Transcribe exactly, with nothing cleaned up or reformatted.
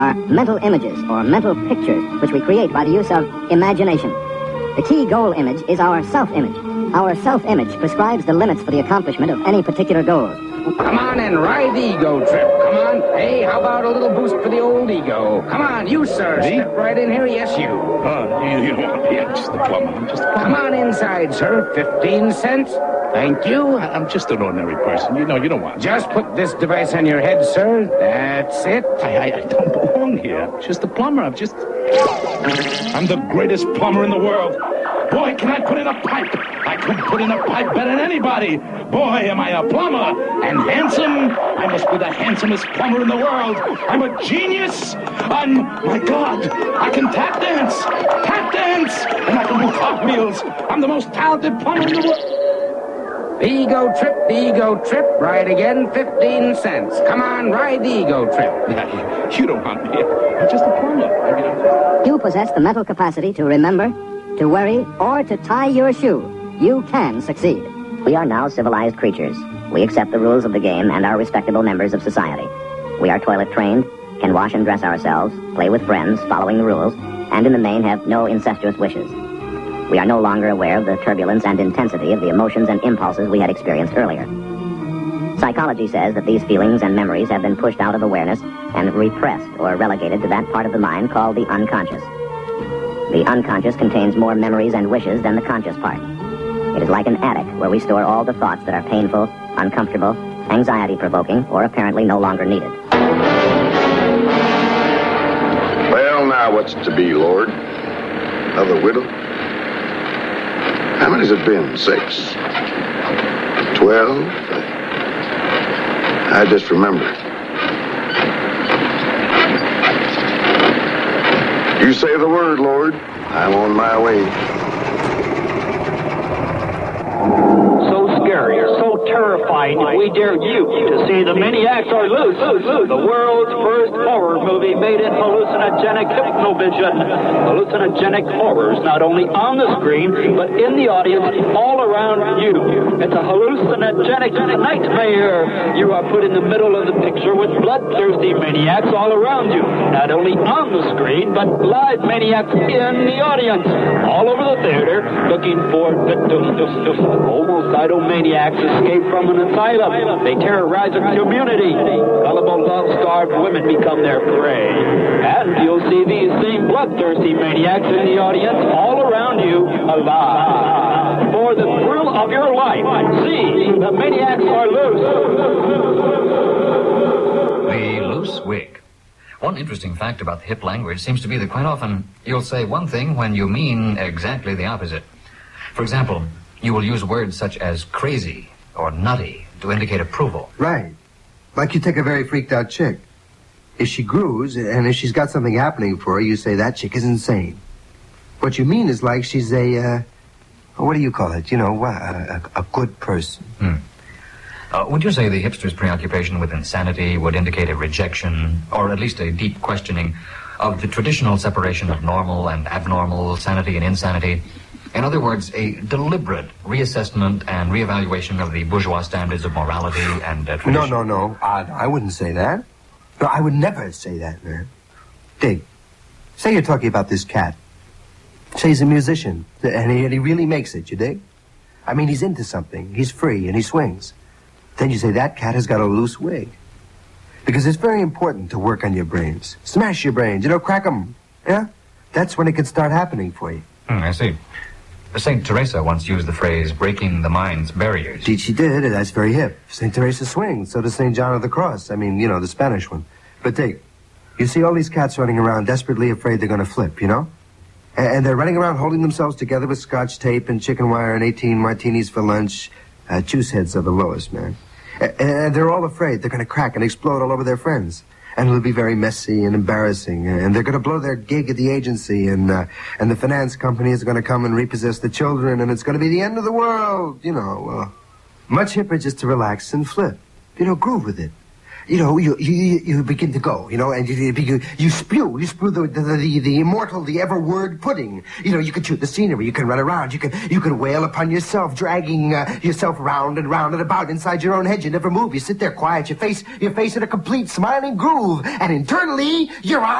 are mental images or mental pictures which we create by the use of imagination. The key goal image is our self-image. Our self-image prescribes the limits for the accomplishment of any particular goal. Come on and ride the ego trip. Come on. Hey, how about a little boost for the old ego? Come on, you, sir. Me? Step right in here. Yes, you. Uh, you, you don't want me. I'm just the plumber. I'm just the plumber. Come on inside, sir. Fifteen cents. Thank you. I, I'm just an ordinary person. You know, you don't want me. Just put this device on your head, sir. That's it. I, I, I don't belong here. I'm just a plumber. I'm just... I'm the greatest plumber in the world. Boy, can I put in a pipe. I could put in a pipe better than anybody. Boy, am I a plumber. And handsome. I must be the handsomest plumber in the world. I'm a genius. I'm... My God. I can tap dance. Tap dance. And I can do cartwheels. I'm the most talented plumber in the world. The ego trip, the ego trip. Ride again, fifteen cents. Come on, ride the ego trip. You don't want me. I'm just a plumber. I mean, I'm... You possess the mental capacity to remember, to worry, or to tie your shoe. You can succeed. We are now civilized creatures. We accept the rules of the game and are respectable members of society. We are toilet trained, can wash and dress ourselves, play with friends, following the rules, and in the main have no incestuous wishes. We are no longer aware of the turbulence and intensity of the emotions and impulses we had experienced earlier. Psychology says that these feelings and memories have been pushed out of awareness and repressed or relegated to that part of the mind called the unconscious. The unconscious contains more memories and wishes than the conscious part. It is like an attic where we store all the thoughts that are painful, uncomfortable, anxiety-provoking, or apparently no longer needed. Well, now what's it to be, Lord? Another widow? How many's it been? Six? Twelve? I just remember. You say the word, Lord. I'm on my way. So scary, so terrifying, we dare you to see The Maniacs Are Loose, the world's first horror movie made in hallucinogenic hypnovision. Hallucinogenic horrors not only on the screen, but in the audience all around you. It's a hallucinogenic nightmare. You are put in the middle of the picture with bloodthirsty maniacs all around you. Not only on the screen, but live maniacs in the audience. All over the theater, looking for victims. Homicidal maniacs escape from an asylum. They terrorize a community. Gullible, love-starved women become their prey. And you'll see these same bloodthirsty maniacs in the audience all around you alive. For the thrill of your life, see The Maniacs Are Loose. The loose wig. One interesting fact about the hip language seems to be that quite often you'll say one thing when you mean exactly the opposite. For example, you will use words such as crazy or nutty to indicate approval. Right. Like you take a very freaked out chick. If she grooves, and if she's got something happening for her, you say, that chick is insane. What you mean is like she's a, uh, what do you call it? You know, a, a, a good person. Hmm. Uh, would you say the hipster's preoccupation with insanity would indicate a rejection, or at least a deep questioning, of the traditional separation of normal and abnormal, sanity and insanity? In other words, a deliberate reassessment and reevaluation of the bourgeois standards of morality and uh, tradition. No, no, no. I, I wouldn't say that. No, I would never say that, man. Dig. Say you're talking about this cat. Say he's a musician, and he, and he really makes it, you dig? I mean, he's into something. He's free, and he swings. Then you say, that cat has got a loose wig. Because it's very important to work on your brains. Smash your brains, you know, crack them. Yeah? That's when it can start happening for you. Hmm, I see. Saint Teresa once used the phrase, breaking the mind's barriers. Indeed she did, and that's very hip. Saint Teresa swings, so does Saint John of the Cross. I mean, you know, the Spanish one. But dig, you see all these cats running around desperately afraid they're going to flip, you know? And, and they're running around holding themselves together with scotch tape and chicken wire and eighteen martinis for lunch. Uh, juice heads are the lowest, man. And, and they're all afraid they're going to crack and explode all over their friends. And it'll be very messy and embarrassing. And they're going to blow their gig at the agency. And uh, and the finance companies are going to come and repossess the children. And it's going to be the end of the world. You know, uh, much hipper just to relax and flip. You know, groove with it. you know, you you, you begin to go, you know, and you you, you spew, you spew the the, the the immortal, the ever word pudding. You know, you can shoot the scenery, you can run around, you can you can wail upon yourself, dragging uh, yourself round and round and about inside your own head. You never move. You sit there quiet, your face your face in a complete smiling groove, and internally you're on.